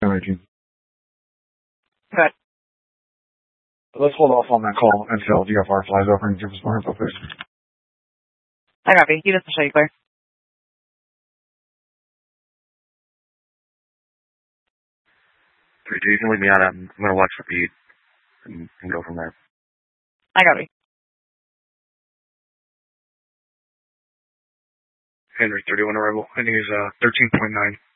10:18. Good. Let's hold off on that call until DFR flies over and gives us more info, please. I copy. You just show you clear. You can leave me on. I'm going to watch the feed and go from there. I copy. Henry 31 arrival. I think it's 13.9.